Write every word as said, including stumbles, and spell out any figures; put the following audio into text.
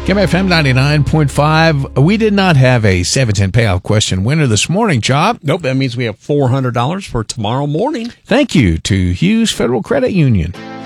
K M F M ninety-nine point five. We did not have a seven ten payoff question winner this morning, Chop. Nope, that means we have four hundred dollars for tomorrow morning. Thank you to Hughes Federal Credit Union.